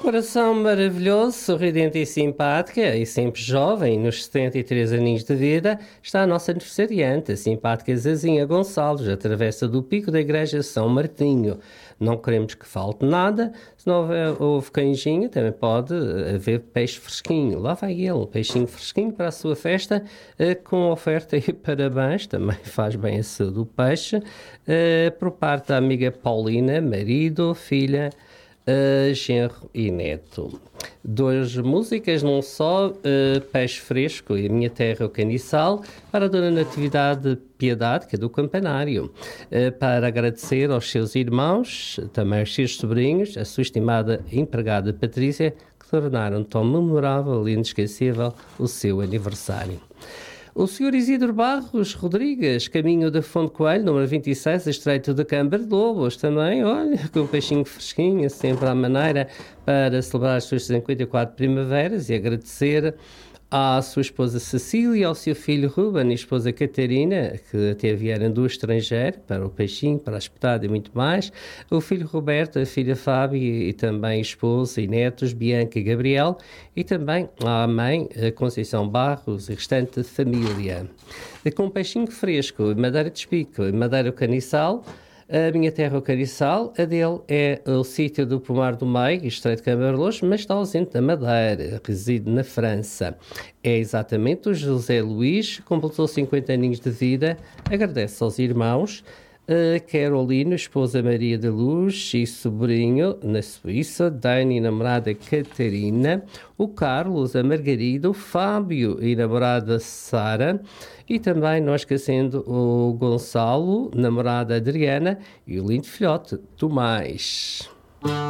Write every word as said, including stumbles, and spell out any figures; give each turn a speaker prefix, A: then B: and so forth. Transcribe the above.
A: Coração maravilhoso, sorridente e simpática e sempre jovem, nos setenta e três aninhos de vida, está a nossa aniversariante, a simpática Zezinha Gonçalves, a travessa do Pico da Igreja São Martinho. Não queremos que falte nada, se não houver houve canjinha, também pode haver peixe fresquinho. Lá vai ele, um peixinho fresquinho para a sua festa, eh, com oferta e parabéns, também faz bem a saúde do peixe, eh, por parte da amiga Paulina, marido, filha, Uh, genro e neto. Duas músicas, não só, uh, Peixe Fresco e A Minha Terra o Caniçal, para a Dona Natividade Piedade, que é do Campanário, uh, para agradecer aos seus irmãos, também aos seus sobrinhos, a sua estimada empregada Patrícia, que tornaram tão memorável e inesquecível o seu aniversário. O senhor Isidro Barros Rodrigues, caminho da Fonte Coelho, número vinte e seis, estreito de Câmara de Lobos, também, olha, com um peixinho fresquinho, sempre à maneira, para celebrar as suas cinquenta e quatro primaveras e agradecer à sua esposa Cecília, ao seu filho Ruben e esposa Catarina, que até vieram do estrangeiro, para o peixinho, para a espetada e muito mais, o filho Roberto, a filha Fábio e também esposa e netos Bianca e Gabriel, e também à mãe a Conceição Barros e restante família. Com peixinho fresco, madeira de espico e madeira caniçal, A Minha Terra o Cariçal, a dele é o sítio do Pomar do Meio, estreito de Câmara de Lobos, mas está ausente da Madeira, reside na França. É exatamente o José Luís, completou cinquenta aninhos de vida, agradece aos irmãos, a Carolina, esposa Maria da Luz e sobrinho na Suíça, Dani, namorada Catarina, o Carlos, a Margarida, o Fábio e namorada Sara, e também, não esquecendo, o Gonçalo, namorada Adriana, e o lindo filhote Tomás.